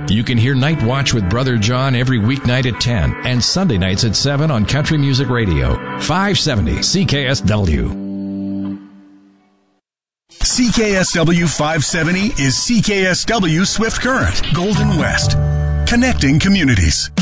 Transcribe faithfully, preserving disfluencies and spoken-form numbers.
You can hear Night Watch with Brother John every weeknight at ten and Sunday nights at seven on Country Music Radio, five seventy C K S W. C K S W five seventy is C K S W Swift Current, Golden West. Connecting communities.